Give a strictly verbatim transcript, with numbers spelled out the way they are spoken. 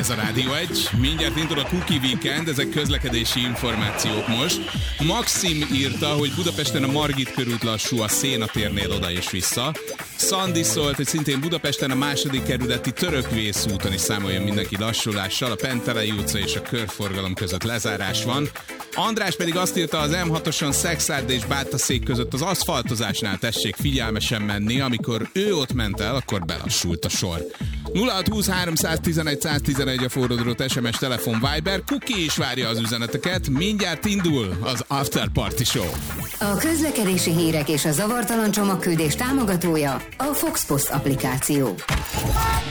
Ez a Rádió egy. Mindjárt indul a Cookie Weekend, ezek közlekedési információk most. Maxim írta, hogy Budapesten a Margit körút lassú a Széna térnél oda és vissza. Szandi szólt, hogy szintén Budapesten a második kerületi Törökvész úton is számoljon mindenki lassulással. A Pentelei utca és a körforgalom között lezárás van. András pedig azt írta, az em hatoson Szekszárd és Bátaszék között az aszfaltozásnál tessék figyelmesen menni, amikor ő ott ment el, akkor belassult a sor. nulla hat húsz háromszáztizenegy száztizenegy a forródrót, es em es, telefon, Viber, Cookie is várja az üzeneteket, mindjárt indul az After Party Show. A közlekedési hírek és a zavartalan csomagküldés támogatója a Fox Post applikáció.